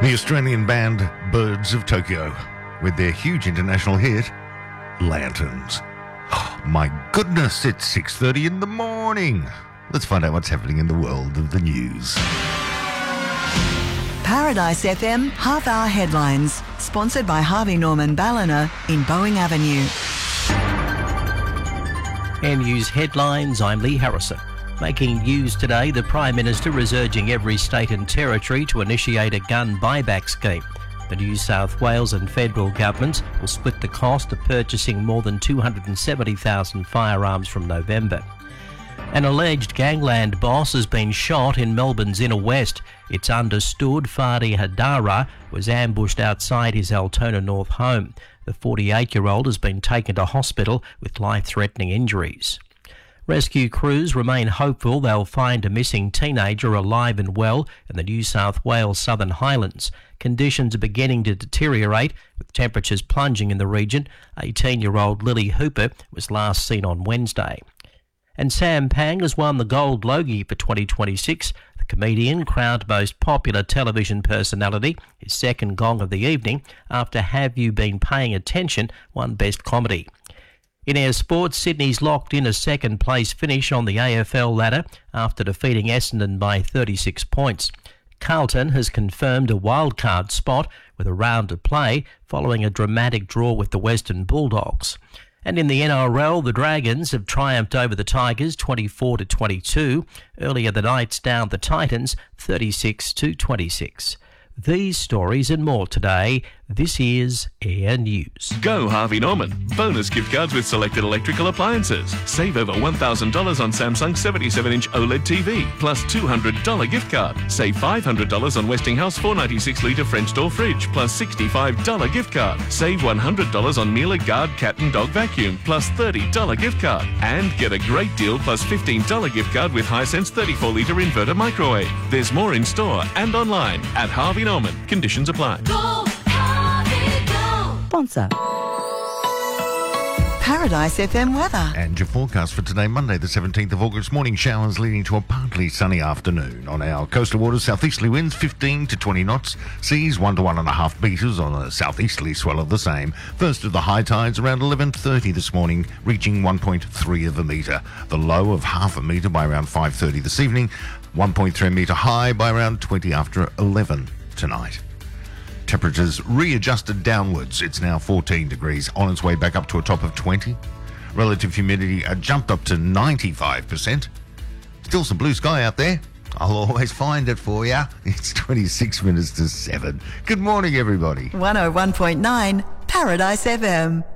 The Australian band Birds of Tokyo with their huge international hit, Lanterns. Oh, my goodness, it's 6:30 in the morning. Let's find out what's happening in the world of the news. Paradise FM half-hour headlines, sponsored by Harvey Norman Ballina in Boeing Avenue. News headlines, I'm Lee Harrison. Making news today, the Prime Minister is urging every state and territory to initiate a gun buyback scheme. The New South Wales and federal governments will split the cost of purchasing more than 270,000 firearms from November. An alleged gangland boss has been shot in Melbourne's inner west. It's understood Fadi Hadara was ambushed outside his Altona North home. The 48-year-old has been taken to hospital with life-threatening injuries. Rescue crews remain hopeful they'll find a missing teenager alive and well in the New South Wales Southern Highlands. Conditions are beginning to deteriorate, with temperatures plunging in the region. 18-year-old Lily Hooper was last seen on Wednesday. And Sam Pang has won the Gold Logie for 2026. The comedian crowned most popular television personality, his second gong of the evening, after Have You Been Paying Attention won Best Comedy. In our sports, Sydney's locked in a second-place finish on the AFL ladder after defeating Essendon by 36 points. Carlton has confirmed a wildcard spot with a round to play following a dramatic draw with the Western Bulldogs. And in the NRL, the Dragons have triumphed over the Tigers 24-22. Earlier, the Knights downed the Titans 36-26. These stories and more today. This is Air News. Go Harvey Norman. Bonus gift cards with selected electrical appliances. Save over $1,000 on Samsung 77-inch OLED TV, plus $200 gift card. Save $500 on Westinghouse 496-litre French door fridge, plus $65 gift card. Save $100 on Miele Guard cat and dog vacuum, plus $30 gift card. And get a great deal plus $15 gift card with Hisense 34-litre inverter microwave. There's more in store and online at Harvey Norman. Conditions apply. Go, Harvey, go. Sponsor. Paradise FM weather. And your forecast for today, Monday the 17th of August. Morning showers leading to a partly sunny afternoon. On our coastal waters, southeasterly winds 15 to 20 knots. Seas 1 to 1.5 metres on a southeasterly swell of the same. First of the high tides around 11:30 this morning, reaching 1.3 of a metre. The low of half a metre by around 5:30 this evening. 1.3 metre high by around 20 after 11 tonight. Temperatures readjusted downwards. It's now 14 degrees, on its way back up to a top of 20. Relative humidity jumped up to 95%. Still some blue sky out there. I'll always find it for you. It's 26 minutes to 7. Good morning, everybody. 101.9 Paradise FM.